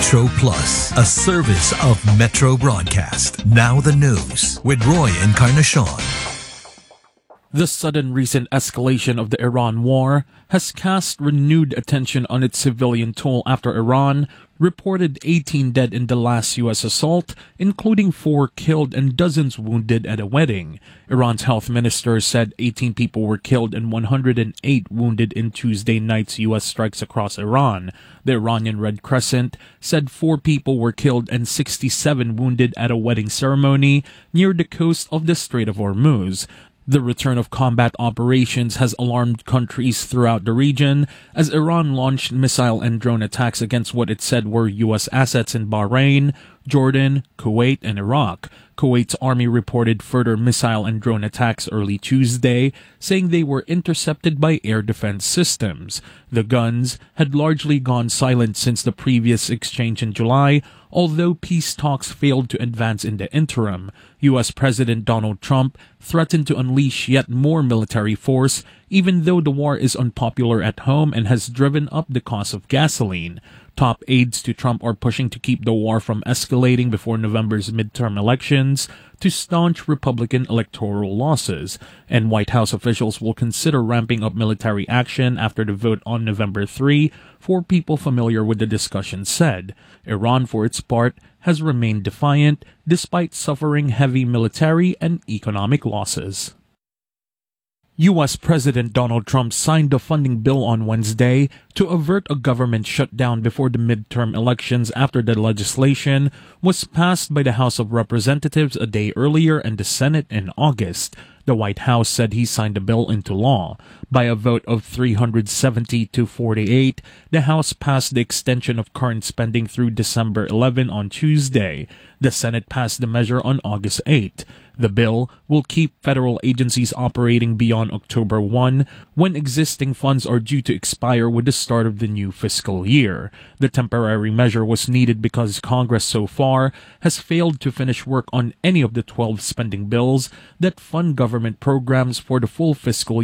Metro Plus, a service of Metro Broadcast. Now the news with Roy Encarnacion. The sudden recent escalation of the Iran war has cast renewed attention on its civilian toll after Iran reported 18 dead in the last U.S. assault, including 4 killed and dozens wounded at a wedding. Iran's health minister said 18 people were killed and 108 wounded in Tuesday night's U.S. strikes across Iran. The Iranian Red Crescent said 4 people were killed and 67 wounded at a wedding ceremony near the coast of the Strait of Hormuz. The return of combat operations has alarmed countries throughout the region as Iran launched missile and drone attacks against what it said were U.S. assets in Bahrain, Jordan, Kuwait, and Iraq. Kuwait's army reported further missile and drone attacks early Tuesday, saying they were intercepted by air defense systems. The guns had largely gone silent since the previous exchange in July, although peace talks failed to advance in the interim. U.S. President Donald Trump threatened to unleash yet more military force, even though the war is unpopular at home and has driven up the cost of gasoline. Top aides to Trump are pushing to keep the war from escalating before November's midterm elections to staunch Republican electoral losses, and White House officials will consider ramping up military action after the vote on November 3, 4 people familiar with the discussion said. Iran, for its part, has remained defiant despite suffering heavy military and economic losses. U.S. President Donald Trump signed a funding bill on Wednesday to avert a government shutdown before the midterm elections after the legislation was passed by the House of Representatives a day earlier and the Senate in August. The White House said he signed the bill into law. By a vote of 370 to 48, the House passed the extension of current spending through December 11 on Tuesday. The Senate passed the measure on August 8. The bill will keep federal agencies operating beyond October 1, when existing funds are due to expire with the start of the new fiscal year. The temporary measure was needed because Congress so far has failed to finish work on any of the 12 spending bills that fund government programs for the full fiscal